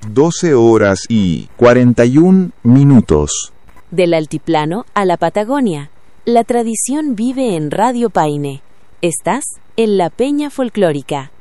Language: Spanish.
12 horas y 41 minutos. Del altiplano a la Patagonia, la tradición vive en Radio Paine. Estás en la Peña Folclórica.